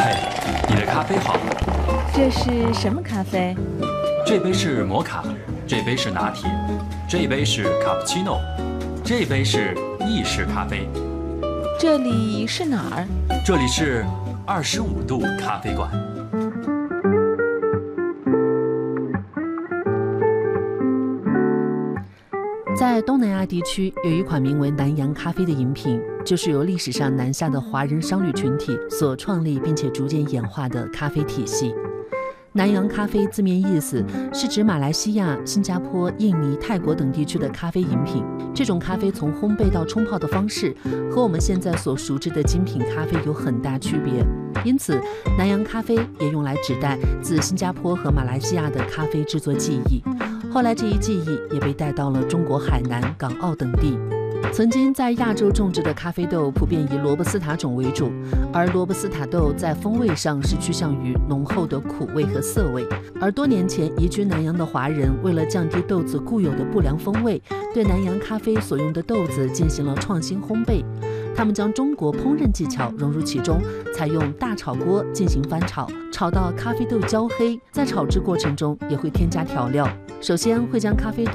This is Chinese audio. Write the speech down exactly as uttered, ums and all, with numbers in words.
嘿，你的咖啡好。 这是什么咖啡？ 这杯是摩卡，这杯是拿铁，这杯是卡布奇诺，这杯是意式咖啡。 这里是哪儿？ 这里是二十五度咖啡馆。 在东南亚地区，有一款名为南洋咖啡的饮品，就是由历史上南下的华人商旅群体所创立并且逐渐演化的咖啡体系。南洋咖啡字面意思是指马来西亚、新加坡、印尼、泰国等地区的咖啡饮品。这种咖啡从烘焙到冲泡的方式和我们现在所熟知的精品咖啡有很大区别，因此南洋咖啡也用来指代自新加坡和马来西亚的咖啡制作技艺。后来这一技艺也被带到了中国海南、港澳等地。曾经在亚洲种植的咖啡豆普遍以罗布斯塔种为主，而罗布斯塔豆在风味上是趋向于浓厚的苦味和涩味。而多年前移居南洋的华人为了降低豆子固有的不良风味，对南洋咖啡所用的豆子进行了创新烘焙。他们将中国烹饪技巧融入其中，采用大炒锅进行翻炒，炒到咖啡豆焦黑，在炒制过程中也会添加调料。首先会将咖啡豆